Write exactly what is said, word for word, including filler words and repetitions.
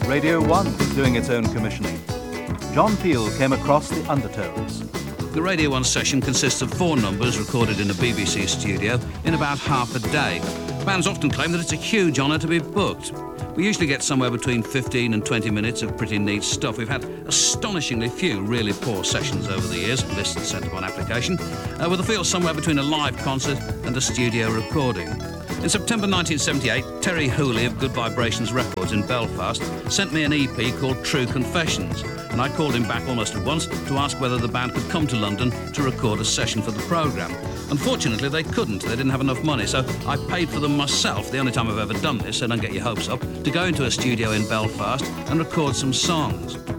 Radio one was doing its own commissioning. John Peel came across the Undertones. The Radio one session consists of four numbers recorded in a B B C studio in about half a day. Bands often claim that it's a huge honour to be booked. We usually get somewhere between fifteen and twenty minutes of pretty neat stuff. We've had astonishingly few really poor sessions over the years, lists sent upon application, uh, with a feel somewhere between a live concert and a studio recording. In September nineteen seventy-eight, Terry Hooley of Good Vibrations Records in Belfast sent me an E P called True Confessions, and I called him back almost at once to ask whether the band could come to London to record a session for the programme. Unfortunately, they couldn't. They didn't have enough money, so I paid for them myself, the only time I've ever done this, so don't get your hopes up, to go into a studio in Belfast and record some songs.